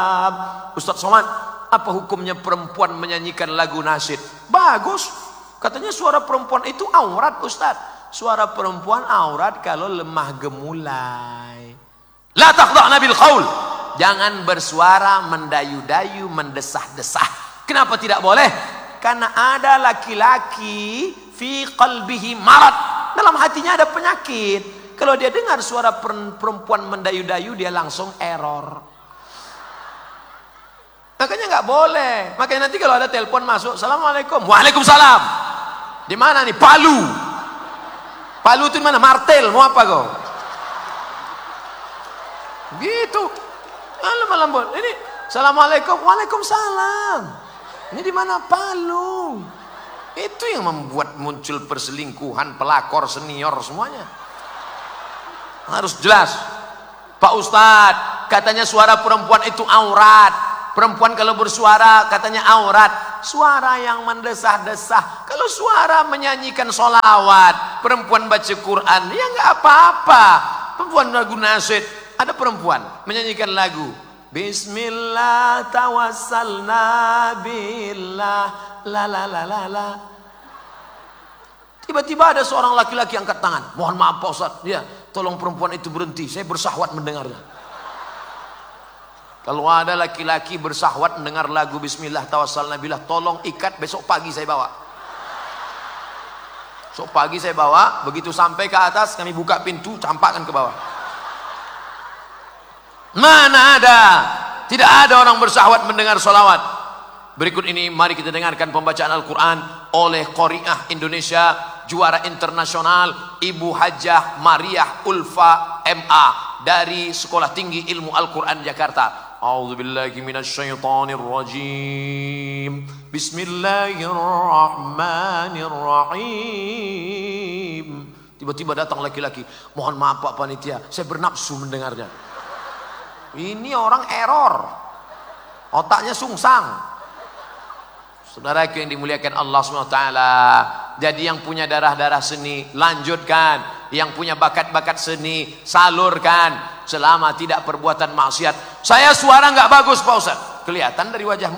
Ustaz Somad, apa hukumnya perempuan menyanyikan lagu nasyid? Bagus. Katanya suara perempuan itu aurat, Ustaz. Suara perempuan aurat kalau lemah gemulai. La taqda'na bil qaul. Jangan bersuara mendayu-dayu, mendesah-desah. Kenapa tidak boleh? Karena ada laki-laki fi qalbihi marad. Dalam hatinya ada penyakit. Kalau dia dengar suara perempuan mendayu-dayu, dia langsung error. Makanya nggak boleh. Makanya nanti kalau ada telepon masuk, Assalamualaikum, Waalaikumsalam. Di mana nih? Palu. Palu itu mana? Martel. Mau apa kau? Gitu. Lembut. Ini Assalamualaikum, Waalaikumsalam. Ini di mana? Palu. Itu yang membuat muncul perselingkuhan, pelakor, senior semuanya. Harus jelas. Pak Ustadz, katanya suara perempuan itu aurat. Perempuan kalau bersuara katanya aurat. Suara yang mendesah-desah. Kalau suara menyanyikan sholawat, perempuan baca Quran, ya nggak apa-apa. Perempuan lagu nasyid, ada perempuan menyanyikan lagu Bismillah tawassalna billah la la la la la. Tiba-tiba ada seorang laki-laki angkat tangan. Mohon maaf Pak Ustaz, ya, tolong perempuan itu berhenti, saya bersahwat mendengarnya. Kalau ada laki-laki bersahwat mendengar lagu Bismillah tawassalna billah, tolong ikat, besok pagi saya bawa. Besok pagi saya bawa, begitu sampai ke atas kami buka pintu, campakkan ke bawah. Mana ada? Tidak ada orang bersahwat mendengar sholawat. Berikut ini mari kita dengarkan pembacaan Al-Quran oleh Qori'ah Indonesia, juara internasional, Ibu Hajjah Mariah Ulfa MA dari Sekolah Tinggi Ilmu Al-Quran Jakarta. A'udzubillahi minasyaitonirrajim. Bismillahirrahmanirrahim. Tiba-tiba datang laki-laki. Mohon maaf Pak Panitia, saya bernafsu mendengarnya. Ini orang error. Otaknya sungsang. Saudaraku yang dimuliakan Allah SWT, jadi yang punya darah-darah seni, lanjutkan. Yang punya bakat-bakat seni, salurkan. Selama tidak perbuatan maksiat. Saya suara nggak bagus Pak Ustaz. Kelihatan dari wajahmu.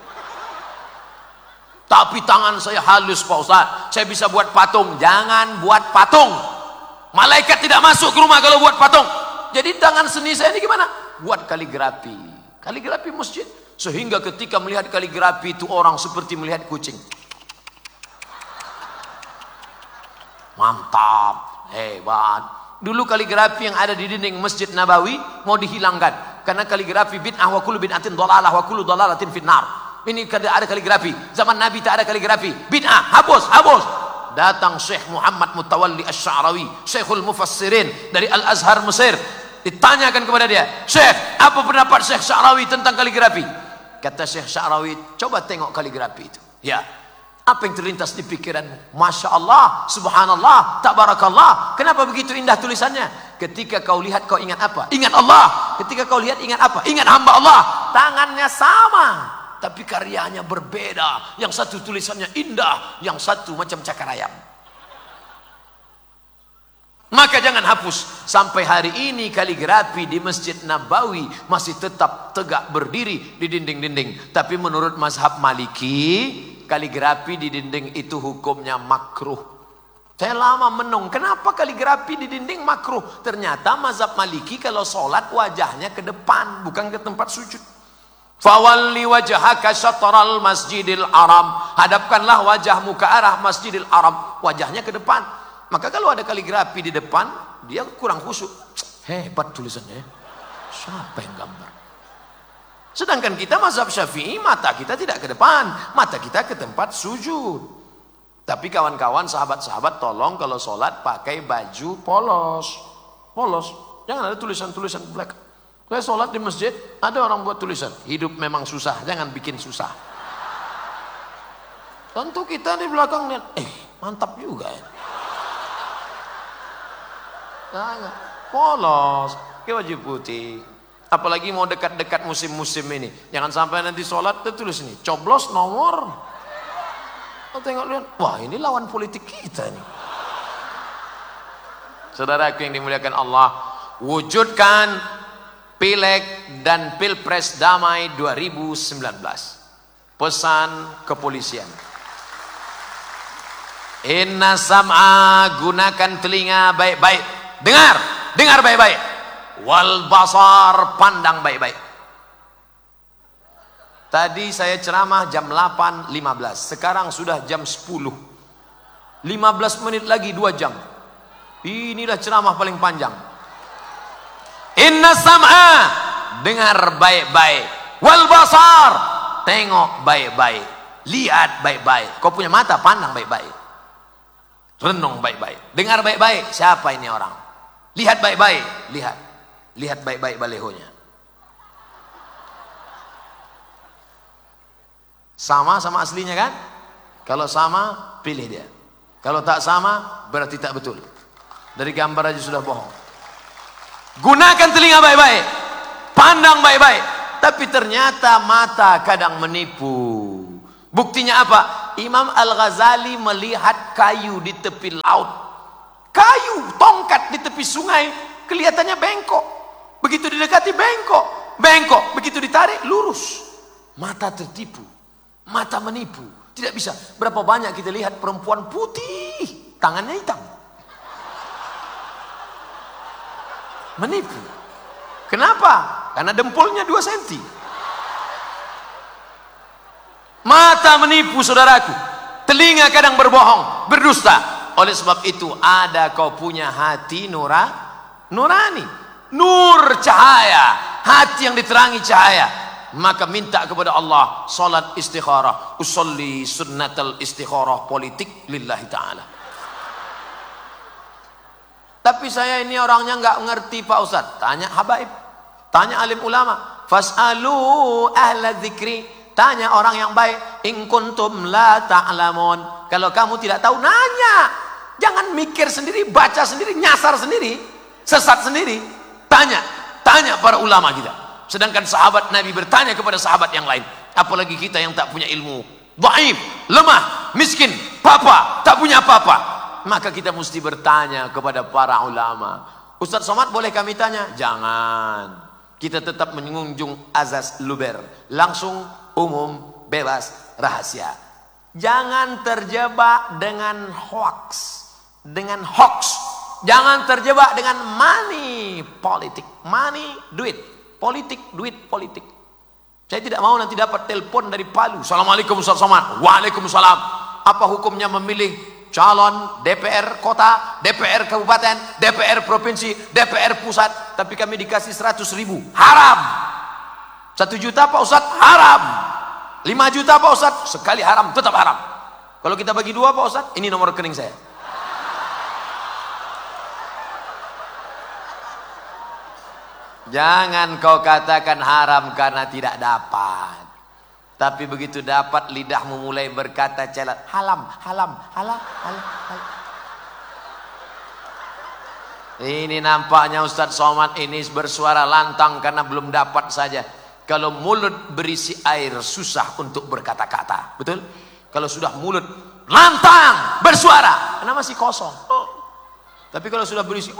Tapi tangan saya halus Pak Ustaz. Saya bisa buat patung. Jangan buat patung. Malaikat tidak masuk ke rumah kalau buat patung. Jadi tangan seni saya ini gimana? Buat kaligrafi. Kaligrafi masjid. Sehingga ketika melihat kaligrafi itu orang seperti melihat kucing. Mantap, hebat. Dulu kaligrafi yang ada di dinding Masjid Nabawi mau dihilangkan karena kaligrafi bid'ah wa kullu bid'atin dhalalah wa kullu dhalalatin finnar. Ini ada kaligrafi. Zaman Nabi tak ada kaligrafi. Bid'ah, hapus. Datang Syekh Muhammad Mutawalli Asy-Sya'rawi, Syekhul Mufassirin dari Al-Azhar Mesir. Ditanyakan kepada dia, Syekh, apa pendapat Syekh Sya'rawi tentang kaligrafi? Kata Syekh Sya'rawi, coba tengok kaligrafi itu. Ya. Apa yang terlintas di pikiranmu? Masya Allah, subhanallah, tabarakallah. Kenapa begitu indah tulisannya? Ketika kau lihat kau ingat apa? Ingat Allah. Ketika kau lihat ingat apa? Ingat hamba Allah. Tangannya sama, tapi karyanya berbeda. Yang satu tulisannya indah, yang satu macam cakar ayam. Maka jangan hapus. Sampai hari ini kaligrafi di Masjid Nabawi masih tetap tegak berdiri di dinding-dinding. Tapi menurut mazhab Maliki, kaligrafi di dinding itu hukumnya makruh. Saya lama menung, kenapa kaligrafi di dinding makruh? Ternyata mazhab Maliki kalau sholat wajahnya ke depan, bukan ke tempat sujud. Fawalli wajhaka syatral masjidil haram. Hadapkanlah wajahmu ke arah Masjidil Haram, wajahnya ke depan. Maka kalau ada kaligrafi di depan, dia kurang khusyuk. Hebat tulisannya. Siapa yang gambar? Sedangkan kita mazhab Syafi'i, mata kita tidak ke depan, mata kita ke tempat sujud. Tapi kawan-kawan, sahabat-sahabat, tolong kalau sholat pakai baju polos. Jangan ada tulisan-tulisan black. Saya sholat di masjid, ada orang buat tulisan, hidup memang susah, jangan bikin susah. Tentu kita di belakang lihat, mantap juga ya. Nah, polos, ke baju putih. Apalagi mau dekat-dekat musim-musim ini, jangan sampai nanti sholat tertulis ini coblos nomor. Tengok lihat, wah ini lawan politik kita nih. Saudaraku yang dimuliakan Allah, wujudkan Pileg dan Pilpres damai 2019. Pesan kepolisian. Inna sam'a, gunakan telinga baik-baik. Dengar baik-baik. Wal basar, pandang baik-baik. Tadi saya ceramah jam 8.15. Sekarang sudah jam 10. 15 menit lagi 2 jam. Inilah ceramah paling panjang. Inna sam'a, dengar baik-baik. Wal basar, tengok baik-baik. Lihat baik-baik. Kau punya mata, pandang baik-baik. Renung baik-baik. Dengar baik-baik. Siapa ini orang? Lihat baik-baik. Lihat baik-baik balehonya. Sama aslinya kan? Kalau sama, pilih dia. Kalau tak sama, berarti tak betul. Dari gambar aja sudah bohong. Gunakan telinga baik-baik. Pandang baik-baik. Tapi ternyata mata kadang menipu. Buktinya apa? Imam Al-Ghazali melihat kayu di tepi laut. Kayu, tongkat di tepi sungai, kelihatannya bengkok. Begitu didekati bengkok. Begitu ditarik lurus. Mata tertipu. Mata menipu. Tidak bisa. Berapa banyak kita lihat perempuan putih, tangannya hitam. Menipu. Kenapa? Karena dempulnya 2 senti. Mata menipu, saudaraku. Telinga kadang berbohong, berdusta. Oleh sebab itu, ada kau punya hati nurani. Nur, cahaya. Hati yang diterangi cahaya. Maka minta kepada Allah salat istikharah. Usolli sunnatal istikharah politik lillahi ta'ala. Tapi saya ini orangnya nggak ngerti Pak Ustadz. Tanya habaib, tanya alim ulama. Fas'alu ahla dzikri. Tanya orang yang baik. In kuntum la ta'lamun. Kalau kamu tidak tahu, nanya. Jangan mikir sendiri, baca sendiri, nyasar sendiri, sesat sendiri. Tanya para ulama kita. Sedangkan sahabat Nabi bertanya kepada sahabat yang lain. Apalagi kita yang tak punya ilmu, dhaif, lemah, miskin, papa, tak punya apa-apa. Maka kita mesti bertanya kepada para ulama. Ustaz Somad, boleh kami tanya? Jangan. Kita tetap mengunjung azas luber. Langsung, umum, bebas, rahasia. Jangan terjebak dengan hoax. Jangan terjebak dengan money politik. Money, duit. Politik, duit, politik. Saya tidak mau nanti dapat telepon dari Palu. Assalamualaikum Ustaz Somad. Waalaikumsalam. Apa hukumnya memilih calon DPR kota, DPR kabupaten, DPR provinsi, DPR pusat, tapi kami dikasih 100.000? Haram. 1 juta Pak Ustaz? Haram. 5 juta Pak Ustaz? Sekali haram, tetap haram. Kalau kita bagi 2 Pak Ustaz, ini nomor rekening saya. Jangan kau katakan haram karena tidak dapat. Tapi begitu dapat, lidahmu mulai berkata celat. Halam. Ini nampaknya Ustaz Somad ini bersuara lantang karena belum dapat saja. Kalau mulut berisi air, susah untuk berkata-kata. Betul? Kalau sudah mulut lantang bersuara, karena masih kosong. Tapi kalau sudah berisi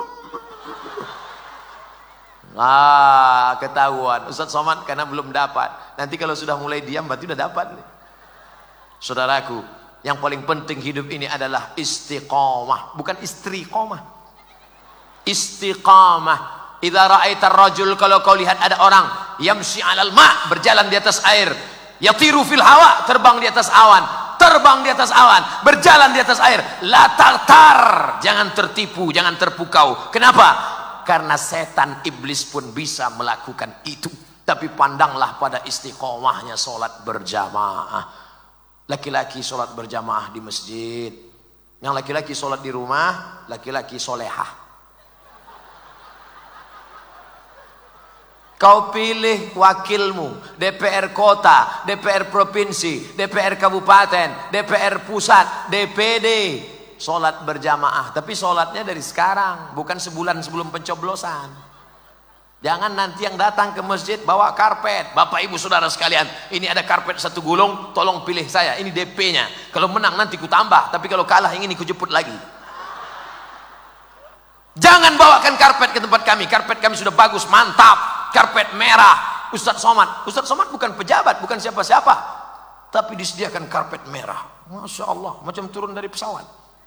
ketahuan Ustaz Somad karena belum dapat. Nanti kalau sudah mulai diam berarti sudah dapat. Saudaraku, yang paling penting hidup ini adalah istiqamah, bukan istiqomah. Istiqamah. Idza ra'aitar rajul, kalau kau lihat ada orang yamshi 'alal ma', berjalan di atas air, yatiru fil hawa, terbang di atas awan, berjalan di atas air, la tartar, jangan tertipu, jangan terpukau. Kenapa? Karena setan iblis pun bisa melakukan itu. Tapi pandanglah pada istiqomahnya sholat berjamaah. Laki-laki sholat berjamaah di masjid. Yang laki-laki sholat di rumah, laki-laki solehah. Kau pilih wakilmu, DPR kota, DPR provinsi, DPR kabupaten, DPR pusat, DPD. Sholat berjamaah, tapi sholatnya dari sekarang, bukan sebulan sebelum pencoblosan. Jangan nanti yang datang ke masjid bawa karpet. Bapak ibu saudara sekalian, ini ada karpet 1 gulung, tolong pilih saya, ini DP nya. Kalau menang nanti ku tambah, tapi kalau kalah yang ini ku jemput lagi. Jangan bawakan karpet ke tempat kami. Karpet kami sudah bagus, mantap. karpet merah. Ustadz Somad bukan pejabat, bukan siapa-siapa, tapi disediakan karpet merah. Masya Allah, macam turun dari pesawat.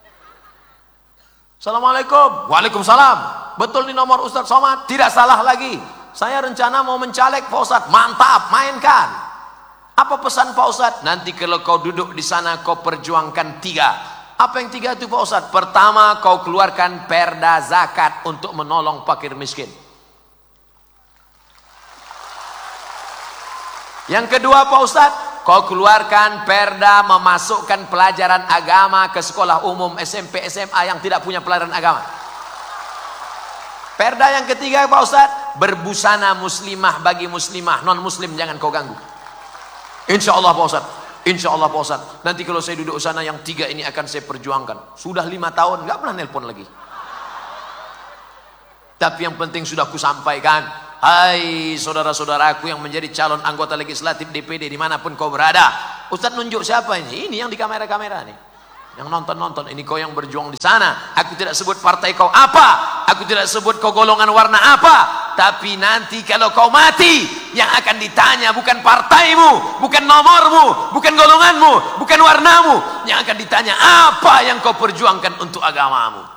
Assalamualaikum. Waalaikumsalam. Betul nih nomor Ustadz Somad? Tidak salah lagi. Saya rencana mau mencaleg Pak Ustadz. Mantap, mainkan. Apa pesan Pak Ustadz? Nanti kalau kau duduk di sana kau perjuangkan 3. Apa yang 3 itu Pak Ustadz? Pertama, kau keluarkan perda zakat untuk menolong fakir miskin. Yang kedua Pak Ustadz, kau keluarkan perda memasukkan pelajaran agama ke sekolah umum, SMP, SMA yang tidak punya pelajaran agama. Perda yang ketiga Pak Ustadz, berbusana muslimah bagi muslimah, non muslim jangan kau ganggu. Insya Allah Pak Ustadz, insya Allah Pak Ustadz, nanti kalau saya duduk di sana yang 3 ini akan saya perjuangkan. Sudah 5 tahun nggak pernah nelpon lagi. Tapi yang penting sudah kusampaikan. Hai saudara-saudaraku yang menjadi calon anggota legislatif DPD dimanapun kau berada. Ustadz nunjuk siapa ini? Ini yang di kamera-kamera nih, yang nonton-nonton. Ini kau yang berjuang di sana. Aku tidak sebut partai kau apa, aku tidak sebut kau golongan warna apa. Tapi nanti kalau kau mati, yang akan ditanya bukan partaimu, bukan nomormu, bukan golonganmu, bukan warnamu. Yang akan ditanya apa yang kau perjuangkan untuk agamamu.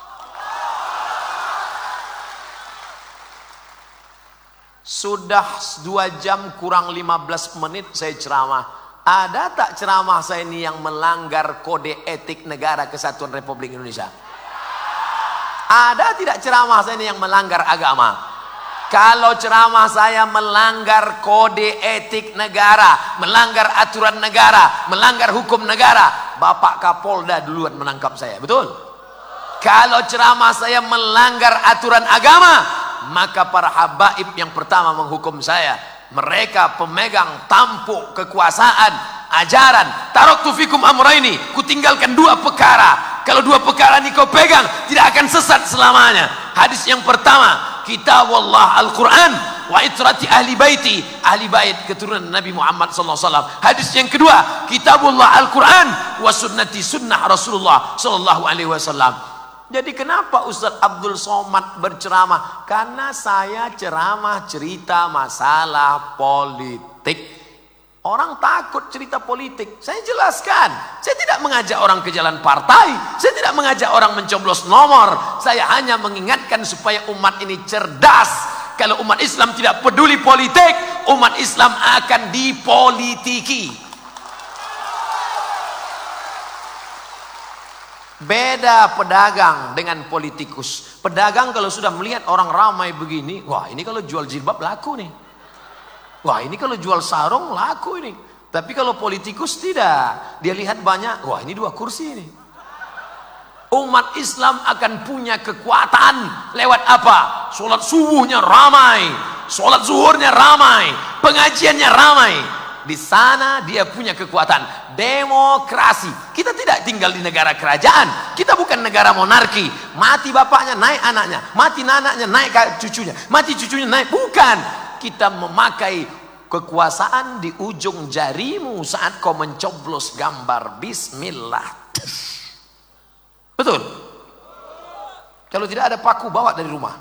Sudah 2 jam kurang 15 menit saya ceramah. Ada tak ceramah saya ini yang melanggar kode etik negara kesatuan Republik Indonesia? Ada tidak ceramah saya ini yang melanggar agama? Kalau ceramah saya melanggar kode etik negara, melanggar aturan negara, melanggar hukum negara, Bapak Kapolda duluan menangkap saya, betul? Kalau ceramah saya melanggar aturan agama, maka para habaib yang pertama menghukum saya. Mereka pemegang tampuk kekuasaan, ajaran. Taraktu fikum amraini, kutinggalkan 2 perkara. Kalau 2 perkara ini kau pegang, tidak akan sesat selamanya. Hadis yang pertama, kitabullah Al-Quran, wa itrati ahli baiti, ahli bait keturunan Nabi Muhammad SAW. Hadis yang kedua, kitabullah Al-Quran, wa sunnati sunnah Rasulullah SAW. Jadi kenapa Ustadz Abdul Somad berceramah? Karena saya ceramah cerita masalah politik. Orang takut cerita politik. Saya jelaskan. Saya tidak mengajak orang ke jalan partai. Saya tidak mengajak orang mencoblos nomor. Saya hanya mengingatkan supaya umat ini cerdas. Kalau umat Islam tidak peduli politik, umat Islam akan dipolitiki. Beda pedagang dengan politikus. Pedagang kalau sudah melihat orang ramai begini, wah ini kalau jual jilbab laku nih. Wah ini kalau jual sarung laku ini. Tapi kalau politikus tidak. Dia lihat banyak, wah ini 2 kursi ini. Umat Islam akan punya kekuatan lewat apa? Sholat subuhnya ramai, sholat zuhurnya ramai, pengajiannya ramai. Di sana dia punya kekuatan. Demokrasi. Kita tidak tinggal di negara kerajaan. Kita bukan negara monarki. Mati bapaknya naik anaknya, mati anaknya naik cucunya, mati cucunya naik. Bukan. Kita memakai kekuasaan di ujung jarimu saat kau mencoblos gambar Bismillah. Betul? Kalau tidak ada paku, bawa dari rumah.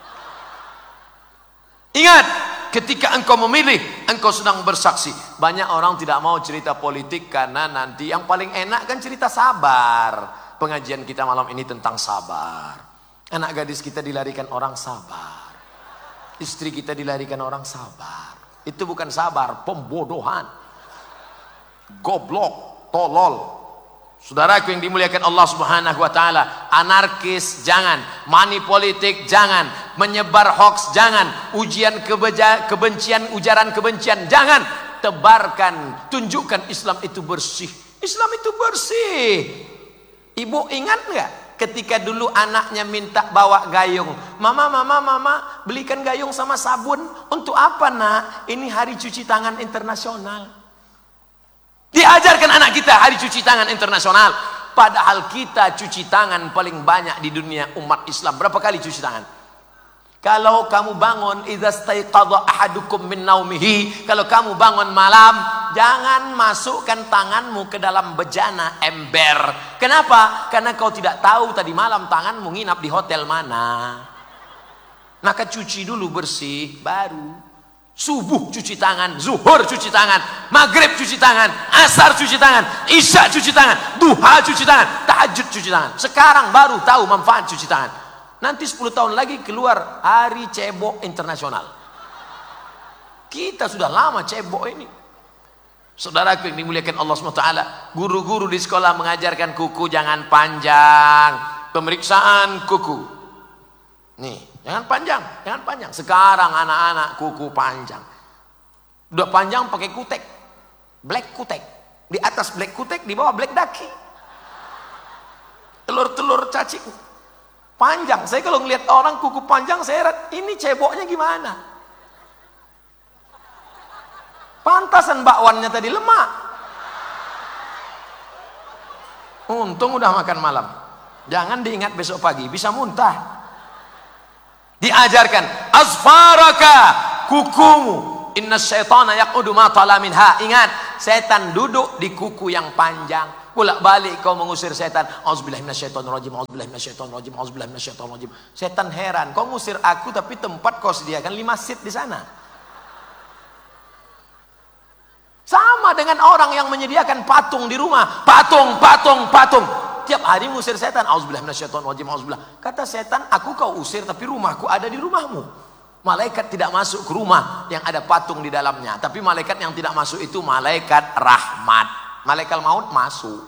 Ingat, ketika engkau memilih, engkau sedang bersaksi. Banyak orang tidak mau cerita politik karena nanti yang paling enak kan cerita sabar. Pengajian kita malam ini tentang sabar. Anak gadis kita dilarikan orang sabar. Istri kita dilarikan orang sabar. Itu bukan sabar, pembodohan. Goblok, tolol. Saudaraku yang dimuliakan Allah Subhanahu wa taala, anarkis jangan, money politik jangan, menyebar hoax jangan, kebencian, ujaran kebencian jangan. Tebarkan, tunjukkan Islam itu bersih. Islam itu bersih. Ibu ingat nggak ketika dulu anaknya minta bawa gayung? Mama, belikan gayung sama sabun. Untuk apa nak? Ini hari cuci tangan internasional. Diajarkan anak kita hari cuci tangan internasional. Padahal kita cuci tangan paling banyak di dunia umat Islam. Berapa kali cuci tangan? Kalau kamu bangun, idza staiqadha ahadukum min naumihi, kalau kamu bangun malam, jangan masukkan tanganmu ke dalam bejana ember. Kenapa? Karena kau tidak tahu tadi malam tanganmu nginap di hotel mana. Maka cuci dulu bersih, baru subuh cuci tangan, zuhur cuci tangan, maghrib cuci tangan, asar cuci tangan, isya cuci tangan, duha cuci tangan, tahajud cuci tangan. Sekarang baru tahu manfaat cuci tangan. Nanti 10 tahun lagi keluar hari cebok internasional. Kita sudah lama cebok ini. Saudaraku yang dimuliakan Allah SWT, guru-guru di sekolah mengajarkan kuku jangan panjang, pemeriksaan kuku. Nih, jangan panjang, jangan panjang. Sekarang anak-anak kuku panjang. Udah panjang pakai kutek, black kutek. Di atas black kutek, di bawah black daki. Telur-telur cacing. Panjang. Saya kalau ngelihat orang kuku panjang, saya ini ceboknya gimana? Pantasan bakwannya tadi lemak. Untung udah makan malam. Jangan diingat besok pagi, bisa muntah. Diajarkan azfaraka, kukumu. Inna syaitana yaqudu ma tala minha. Ingat, setan duduk di kuku yang panjang. Bolak-balik kau mengusir setan. Auzubillahi minasyaitonirrajim, auzubillahi minasyaitonirrajim, auzubillahi minasyaitonirrajim. Setan heran, kau ngusir aku tapi tempat kau sediakan 5 seat di sana. Sama dengan orang yang menyediakan patung di rumah. Patung, patung, patung. Tiap hari ngusir setan. Auzubillahi minasyaitonirrajim, auzubillah. Kata setan, aku kau usir tapi rumahku ada di rumahmu. Malaikat tidak masuk ke rumah yang ada patung di dalamnya. Tapi malaikat yang tidak masuk itu malaikat rahmat. Malaikat maut masuk.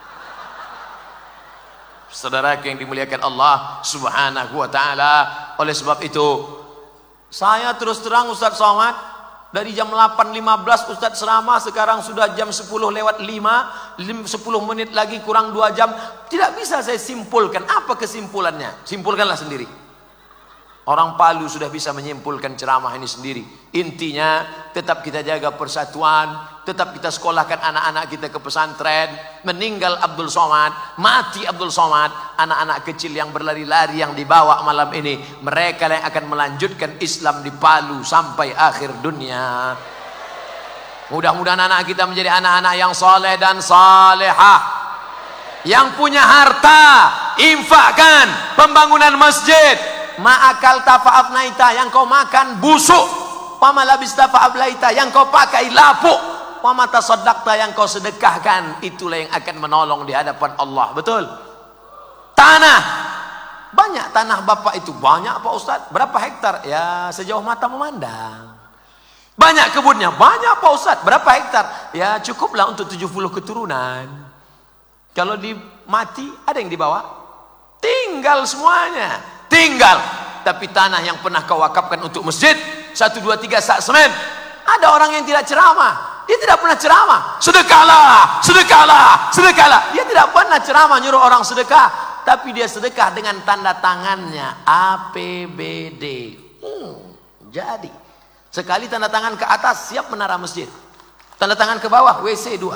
Saudara yang dimuliakan Allah Subhanahu wa ta'ala. Oleh sebab itu, saya terus terang Ustaz Somad, dari jam 8.15 Ustadz ceramah, sekarang sudah jam 10 lewat 5, 10 menit lagi kurang 2 jam. Tidak bisa saya simpulkan. Apa kesimpulannya? Simpulkanlah sendiri. Orang Palu sudah bisa menyimpulkan ceramah ini sendiri. Intinya, tetap kita jaga persatuan, tetap kita sekolahkan anak-anak kita ke pesantren. Meninggal Abdul Somad, mati Abdul Somad, anak-anak kecil yang berlari-lari yang dibawa malam ini, mereka yang akan melanjutkan Islam di Palu sampai akhir dunia. Mudah-mudahan anak kita menjadi anak-anak yang soleh dan salehah, yang punya harta, infakkan pembangunan masjid. Ma'akal tafa'afnaita, yang kau makan busuk. Wa malabis tafa'aflaita, yang kau pakai lapuk. Wa mata soddakta, yang kau sedekahkan, itulah yang akan menolong di hadapan Allah. Betul? Tanah, banyak tanah bapak itu. Banyak Pak Ustadz. Berapa hektar? Ya sejauh mata memandang. Banyak kebunnya. Banyak Pak Ustadz. Berapa hektar? Ya cukuplah untuk 70 keturunan. Kalau mati, ada yang dibawa? Tinggal semuanya. Tinggal. Tapi tanah yang pernah kau wakafkan untuk masjid, 1, 2, 3 sak semen. Ada orang yang tidak ceramah, dia tidak pernah ceramah. Sedekahlah, sedekahlah, sedekahlah. Dia tidak pernah ceramah nyuruh orang sedekah, tapi dia sedekah dengan tanda tangannya APBD. Jadi sekali tanda tangan ke atas siap menara masjid, tanda tangan ke bawah WC 2.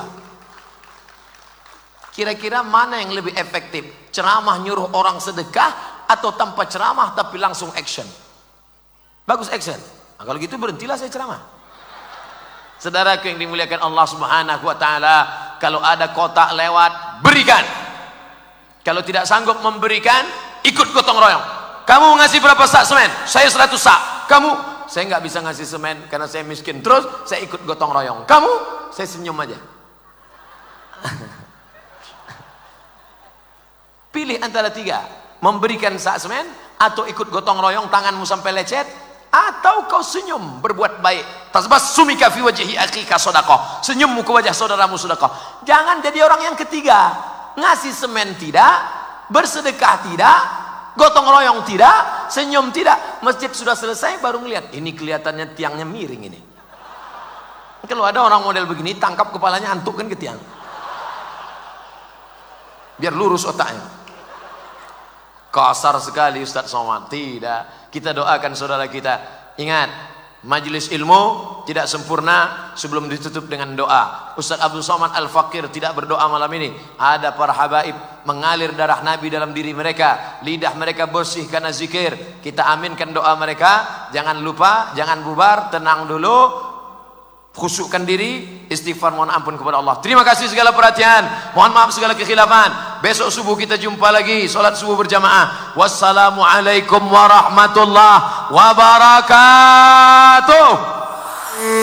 Kira-kira mana yang lebih efektif? Ceramah nyuruh orang sedekah atau tanpa ceramah tapi langsung action? Bagus action. Nah, kalau gitu berhentilah saya ceramah. Saudaraku yang dimuliakan Allah Subhanahu wa ta'ala, kalau ada kotak lewat, berikan. Kalau tidak sanggup memberikan, ikut gotong royong. Kamu ngasih berapa sak semen? Saya 100 sak. Kamu? Saya nggak bisa ngasih semen karena saya miskin. Terus saya ikut gotong royong. Kamu? Saya senyum aja. Pilih antara 3. Memberikan sak semen, atau ikut gotong royong tanganmu sampai lecet, atau kau senyum berbuat baik. Tabassumika fi wajhi akhika shadaqah. Senyummu ke wajah saudaramu sedekah. Jangan jadi orang yang ketiga. Ngasih semen tidak, bersedekah tidak, gotong royong tidak, senyum tidak. Masjid sudah selesai baru melihat, ini kelihatannya tiangnya miring ini. Kalau ada orang model begini, tangkap kepalanya, antukkan ke tiang. Biar lurus otaknya. Kasar sekali Ustaz Somad. Tidak. Kita doakan saudara kita. Ingat, majelis ilmu tidak sempurna sebelum ditutup dengan doa. Ustaz Abdul Somad Al-Fakir tidak berdoa malam ini. Ada para habaib mengalir darah Nabi dalam diri mereka. Lidah mereka bersih karena zikir. Kita aminkan doa mereka. Jangan lupa, jangan bubar, tenang dulu. Khusyukkan diri, istighfar, mohon ampun kepada Allah. Terima kasih segala perhatian, mohon maaf segala kekhilafan. Besok subuh kita jumpa lagi, salat subuh berjamaah. Wassalamualaikum warahmatullahi wabarakatuh.